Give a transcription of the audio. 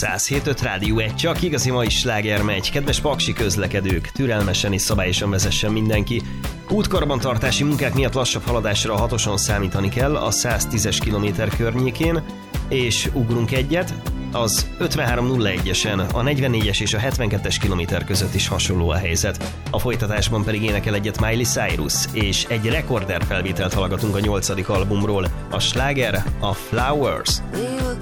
107.5 Rádió 1, csak igazi mai sláger megy. Kedves paksi közlekedők, türelmesen és szabályosan vezessen mindenki. Útkarbantartási munkák miatt lassabb haladásra a 6-oson számítani kell a 110-es kilométer környékén, és ugrunk egyet, az 5301-esen, a 44-es és a 72-es kilométer között is hasonló a helyzet. A folytatásban pedig énekel egyet Miley Cyrus, és egy rekorder felvételt hallgatunk a 8. albumról. A sláger a Flowers. We were